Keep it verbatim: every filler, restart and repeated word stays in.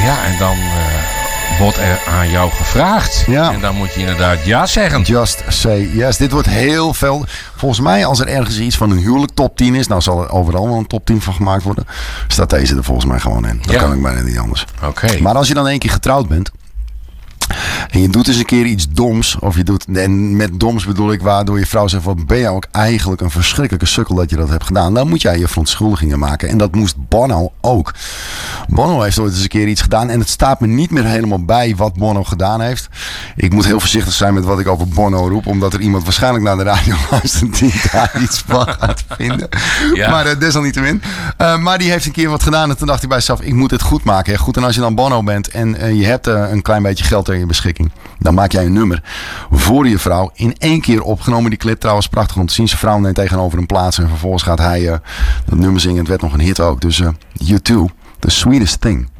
Ja, en dan uh, wordt er aan jou gevraagd. Ja. En dan moet je inderdaad ja zeggen. Just say yes. Dit wordt heel veel. Volgens mij, als er ergens iets van een huwelijk top tien is, nou zal er overal wel een top tien van gemaakt worden. Staat deze er volgens mij gewoon in. Dat ja. kan ik bijna niet anders. Oké. Okay. Maar als je dan één keer getrouwd bent. En je doet eens een keer iets doms. Of je doet, en met doms bedoel ik waardoor je vrouw zegt: wat ben je ook eigenlijk een verschrikkelijke sukkel dat je dat hebt gedaan. Dan moet jij je verontschuldigingen maken. En dat moest Bono ook. Bono heeft ooit eens een keer iets gedaan. En het staat me niet meer helemaal bij wat Bono gedaan heeft. Ik moet heel voorzichtig zijn met wat ik over Bono roep. Omdat er iemand waarschijnlijk naar de radio luistert die daar iets van gaat vinden. Ja. Maar uh, desalniettemin. Uh, maar die heeft een keer wat gedaan. En toen dacht hij bij zichzelf: ik moet het goed maken. Hè. Goed, en als je dan Bono bent en uh, je hebt uh, een klein beetje geld in je beschikking. Dan maak jij een nummer voor je vrouw. In één keer opgenomen. Die clip trouwens prachtig om te zien. Zijn vrouw neemt tegenover hem plaats. En vervolgens gaat hij uh, dat nummer zingen. Het werd nog een hit ook. Dus uh, U two, The Sweetest Thing.